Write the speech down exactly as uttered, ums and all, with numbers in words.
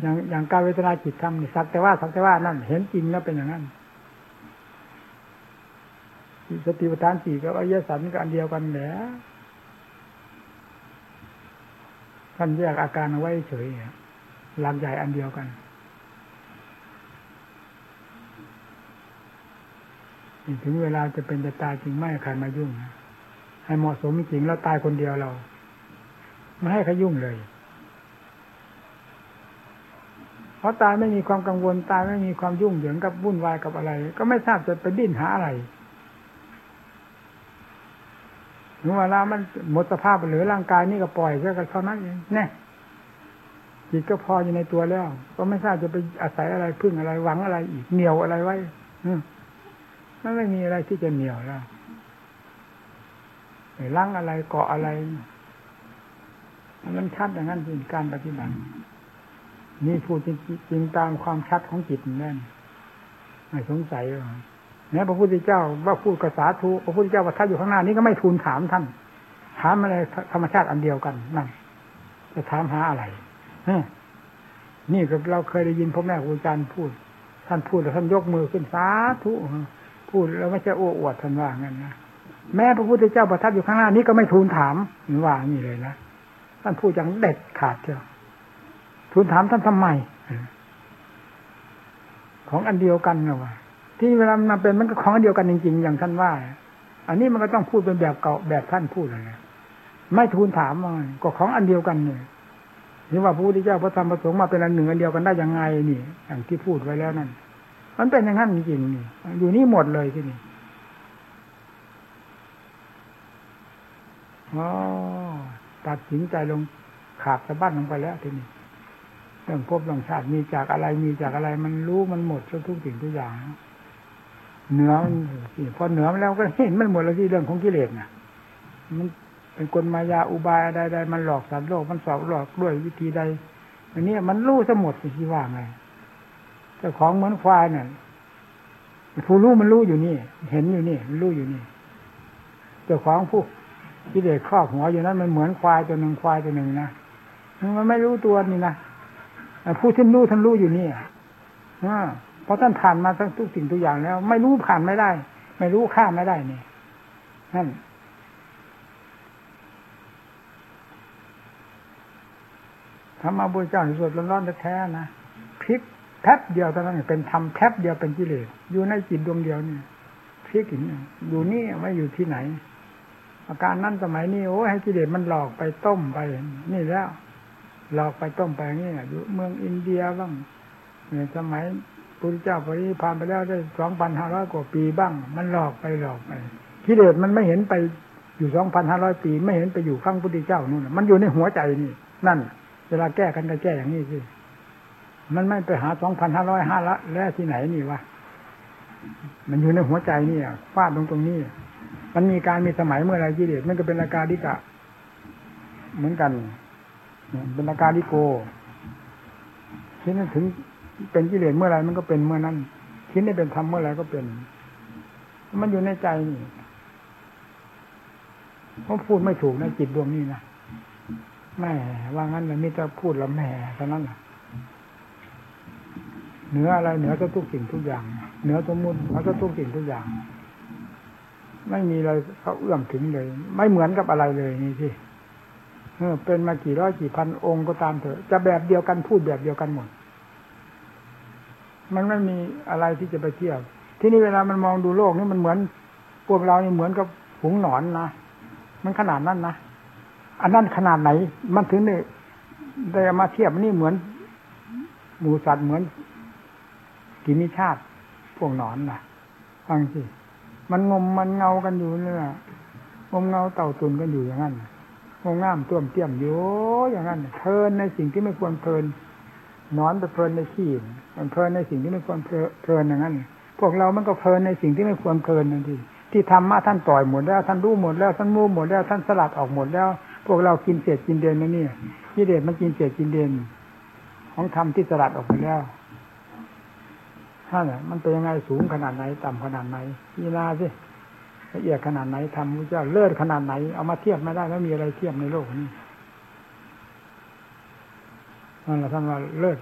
อย่างอย่างการเวทนาจิตธรรมนี่สักแต่ว่าสักแต่ว่านั่นเห็นจริงแล้วเป็นอย่างนั้นสติปัฏฐานสี่กับอริยสัจก็อันเดียวกันแหละท่านแยกอาการเอาไว้เฉยหลักใหญ่อันเดียวกันถึงเวลาจะเป็นจะตายจริงไม่ใครมายุ่งให้เหมาะสมจริงแล้วตายคนเดียวเราไม่ให้ใครยุ่งเลยเพราะตายไม่มีความกังวลตายไม่มีความยุ่งเหยิงกับวุ่นวายกับอะไรก็ไม่ทราบจะไปดิ้นหาอะไรถึงเวลามันหมดสภาพเหลือร่างกายนี่ก็ปล่อยแค่เท่านั้นเองแน่จิตก็พออยู่ในตัวแล้วก็ไม่ทราบจะไปอาศัยอะไรพึ่งอะไรหวังอะไรอีกเหนี่ยวอะไรไว้มันไม่มีอะไรที่จะเหนี่ยวแล้วล้างอะไรเกาะอะไรมันชัดอย่างนั้นจริงการปฏิบัตินี่พูดจริงๆตามความชัดของจิตนั่นไม่สงสัยหรอกแม้พระพุทธเจ้าว่าพูดกษาทูพระพุทธเจ้าว่าท่านอยู่ข้างหน้านี้ก็ไม่ทูลถามท่านถามอะไรธรรมชาติอันเดียวกันนั่นจะถามหาอะไรนี่ก็เราเคยได้ยินพ่อแม่ครูอาจารย์พูดท่านพูดแล้วท่านยกมือขึ้นสาธุพูดแล้วไม่ใช่โอ้อวดท่านว่างั้นนะแม้พระพุทธเจ้าประทับอยู่ข้างหน้านี้ก็ไม่ทูลถามว่านี่เลยนะท่านพูดอย่างเด็ดขาดเชียวทูลถามท่านทำไมของอันเดียวกันนะว่าที่เวลามันเป็นมันก็ของอันเดียวกันจริงๆอย่างท่านว่าอันนี้มันก็ต้องพูดเป็นแบบเก่าแบบท่านพูดเลยนะไม่ทูลถามว่าก็ของอันเดียวกันเนี่ยนี่ว่าพระพุทธเจ้าพระธรรมพระสงฆ์มาเป็นอันหนึ่งอันเดียวกันได้ยังไงนี่อย่างที่พูดไว้แล้วนั่นมันเป็นอย่างนั้นจริงๆนี่อยู่นี่หมดเลยที่นี่อ๋อตัดสินใจลงขาดสะบั้นลงไปแล้วทีนี้เรื่องภพเรื่องชาติมีจากอะไรมีจากอะไรมันรู้มันหมดทุกสิ่งทุกอย่างเหนือมันพอเหนือมันแล้วก็เห็นมันหมดแล้วที่เรื่องของกิเลสน่ะมันเป็นกลมายาอุบายใดๆมันหลอกสัตว์โลกมันสอบหลอกด้วยวิธีใดอันนี้มันรู้ซะหมดที่ว่าไงเจ้าของเหมือนควายเนี่ยผู้รู้มันรู้อยู่นี่เห็นอยู่นี่มันรู้อยู่นี่เจ้าของผู้กิเลสครอบหัวอยู่นั้นมันเหมือนควายตัวหนึ่งควายตัวหนึ่งนะมันไม่รู้ตัวนี่นะผู้ที่รู้ท่านรู้อยู่นี่เพราะท่านผ่านมาทั้งทุกสิ่งทุกอย่างแล้วไม่รู้ผ่านไม่ได้ไม่รู้ข้ามไม่ได้นี่นั่นธรรมะบุญเจ้าสดร้อนๆแท้ๆนะพลิกแป๊บเดียวเท่านั้นเป็นธรรมแป๊บเดียวเป็นกิเลสอยู่ในจิตดวงเดียวนี่พลิกอยู่นี่ไม่อยู่ที่ไหนอาการนั้นสมัยนี้โอ้ให้กิเลสมันหลอกไปต้มไปนี่แล้วหลอกไปต้มไปนี่อยู่เมืองอินเดียบ้างเนี่ยสมัยพุทธเจ้าปรินิพพานไปแล้วได้สองพันห้าร้อยกว่าปีบ้างมันหลอกไปหลอกไปกิเลสมันไม่เห็นไปอยู่สองพันห้าร้อยปีไม่เห็นไปอยู่ข้างพุทธเจ้านู่นมันอยู่ในหัวใจนี่นั่นเวลาแก้กันก็แก้อย่างนี้สิมันไม่ไปหาสองพันห้าร้อยห้าละแล้วที่ไหนนี่วะมันอยู่ในหัวใจนี่ฟาดตรงตรงนี้มันมีการมีสมัยเมื่อไรกิเลสมันก็เป็นอาการดิกะเหมือนกันเป็นอาการดิโกคิดนั้นถึงเป็นกิเลสเมื่อไรมันก็เป็นเมื่อนั้นคิดได้เป็นธรรมเมื่อไรก็เป็นมันอยู่ในใจนี่เขาพูดไม่ถูกในจิตดวงนี้นะแม่ว่างั้นเลยมิจะพูดแล้วแม่เท่านั้นแหละเหนืออะไรเหนือก็ทุกสิ่งทุกอย่างเหนือสมมุติเขาก็ทุกสิ่งทุกอย่างไม่มีอะไรเขาเอื้อมถึงเลยไม่เหมือนกับอะไรเลยนี่สิเออเป็นมากี่ร้อยกี่พันองค์ก็ตามเถอะจะแบบเดียวกันพูดแบบเดียวกันหมดมันไม่มีอะไรที่จะไปเทียบที่นี่เวลามันมองดูโลกนี่มันเหมือนพวกเรานี่เหมือนกับฝูงหนอนนะมันขนาดนั้นนะอันนั้นขนาดไหนมันถึงได้ได้มาเทียบนี่เหมือนหมูสัตว์เหมือนกิมิชาติพวกหนอนนะฟังสิมันงมมันเงากันอยู่เนี่ยงมเงาเต่าตุนกันอยู่อย่างนั้นงมง่ามต้วมเตี้ยมอยู่อย่างนั้นเพลินในสิ่งที่ไม่ควรเพลินนอนไปเพลินในขี้มันเพลินในสิ่งที่ไม่ควรเพลินอย่างนั้นพวกเรามันก็เพลินในสิ่งที่ไม่ควรเพลินนั่นทีที่ธรรมะท่านปล่อยหมดแล้วท่านรู้หมดแล้วท่านมูหมดแล้วท่านสลัดออกหมดแล้วพวกเรากินเศษกินเด่นนั่นนี่กิเลสมันกินเศษกินเด่นของธรรมที่สลัดออกไปแล้วท่านมันเป็นยังไงสูงขนาดไหนต่ำขนาดไหนพิจารณาสิละเอียดขนาดไหนธรรมพระเจ้าเลิศขนาดไหนเอามาเทียบไม่ได้ไม่มีอะไรเทียบในโลกนี้นั่นแหละท่านว่าเลิศ